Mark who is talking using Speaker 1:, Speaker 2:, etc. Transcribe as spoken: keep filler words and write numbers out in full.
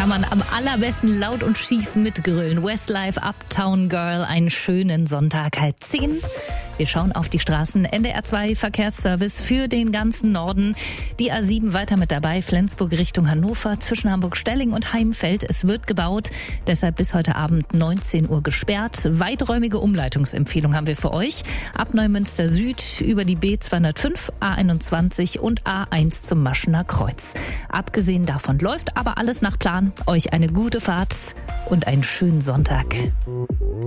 Speaker 1: kann man am allerbesten laut und schief mitgrölen. Westlife, Uptown Girl, einen schönen Sonntag, halb zehn. Wir schauen auf die Straßen. N D R zwei Verkehrsservice für den ganzen Norden. Die A sieben weiter mit dabei. Flensburg Richtung Hannover zwischen Hamburg-Stelling und Heimfeld. Es wird gebaut. Deshalb bis heute Abend neunzehn Uhr gesperrt. Weiträumige Umleitungsempfehlung haben wir für euch. Ab Neumünster Süd über die B zweihundertfünf, A einundzwanzig und A eins zum Maschener Kreuz. Abgesehen davon läuft aber alles nach Plan. Euch eine gute Fahrt und einen schönen Sonntag.